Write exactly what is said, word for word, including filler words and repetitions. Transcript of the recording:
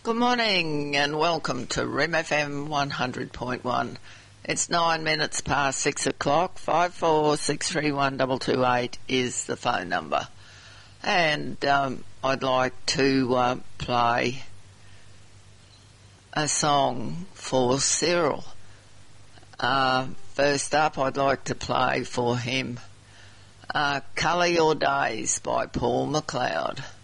Good morning and welcome to R I M F M one hundred point one. It's nine minutes past six o'clock. Five four six three one double two eight is the phone number. And um, I'd like to uh, play a song for Cyril. Uh, first up, I'd like to play for him uh, Colour Your Days by Paul McLeod.